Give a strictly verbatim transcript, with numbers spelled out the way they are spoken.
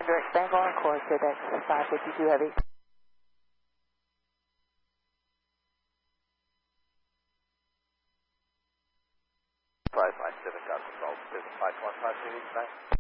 Direct Bangle on course, Quebec five fifty-two Heavy. five nine seven, got control, five one five, three,